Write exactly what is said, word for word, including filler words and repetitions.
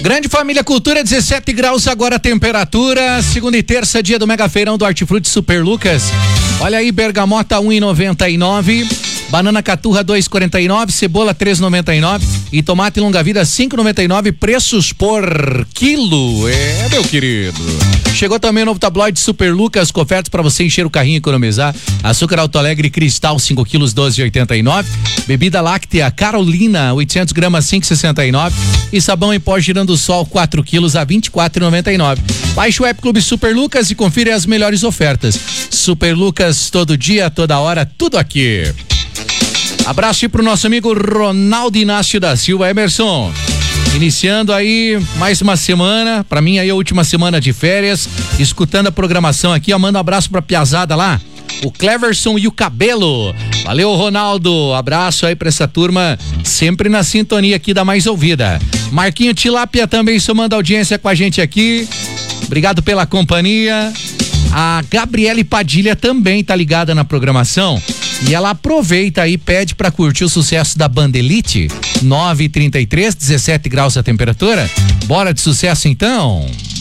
Grande Família Cultura, dezessete graus agora a temperatura. Segunda e terça, dia do Mega Feirão do Hortifruti Super Lucas. Olha aí, bergamota um e noventa e nove, banana caturra dois e quarenta e nove, cebola três e noventa e nove e tomate longa vida cinco e noventa e nove, preços por quilo. É, meu querido. Chegou também o novo tabloide Super Lucas, com ofertas para você encher o carrinho e economizar. Açúcar Alto Alegre Cristal cinco quilos doze e oitenta e nove, bebida láctea Carolina oitocentos gramas cinco e sessenta e nove e sabão em pó Girando Sol quatro quilos a vinte e quatro e noventa e nove. Baixe o app Clube Super Lucas e confira as melhores ofertas. Super Lucas, todo dia, toda hora, tudo aqui. Abraço aí pro nosso amigo Ronaldo Inácio da Silva. Emerson, iniciando aí mais uma semana, pra mim aí a última semana de férias, escutando a programação aqui, ó, manda um abraço pra piazada lá, o Cleverson e o Cabelo. Valeu, Ronaldo, abraço aí pra essa turma, sempre na sintonia aqui da Mais Ouvida. Marquinho Tilápia também somando audiência com a gente aqui, obrigado pela companhia. A Gabriele Padilha também tá ligada na programação e ela aproveita aí, pede pra curtir o sucesso da Bandelite, nove e trinta e três, dezessete graus a temperatura. Bora de sucesso então.